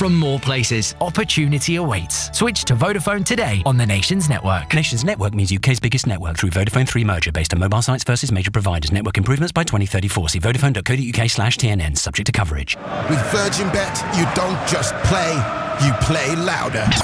from more places. Opportunity awaits. Switch to Vodafone today on the Nations Network. Nations Network means UK's biggest network through Vodafone 3 merger based on mobile sites versus major providers. Network improvements by 2034. See vodafone.co.uk/TNN. Subject to coverage. With Virgin Bet, you don't just play, you play louder.